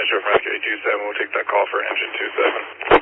Metro from SK27. We'll take that call for engine 27.